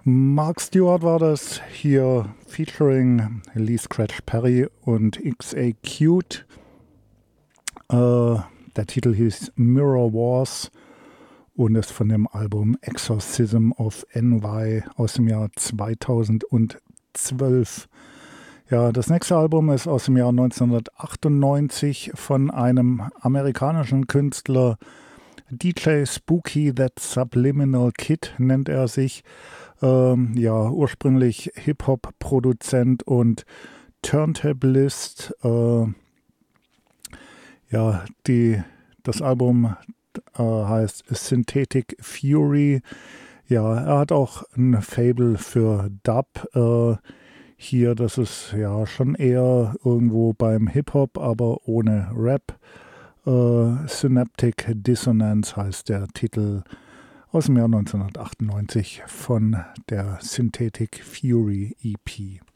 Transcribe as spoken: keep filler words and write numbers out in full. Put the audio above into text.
Mark Stewart war das hier featuring Lee Scratch Perry und X A Cute. Äh, der Titel hieß Mirror Wars und ist von dem Album Exorcism of N Y aus dem Jahr zweitausendzwölf. Ja, das nächste Album ist aus dem Jahr neunzehnhundertachtundneunzig von einem amerikanischen Künstler, D J Spooky That Subliminal Kid nennt er sich. Ähm, ja, ursprünglich Hip-Hop-Produzent und Turntablist. Äh, ja, die, das Album äh, heißt Synthetic Fury. Ja, er hat auch ein Faible für Dub. Äh, hier, das ist ja schon eher irgendwo beim Hip-Hop, aber ohne Rap. Äh, Synaptic Dissonance heißt der Titel aus dem Jahr neunzehnhundertachtundneunzig von der Synthetic Fury E P.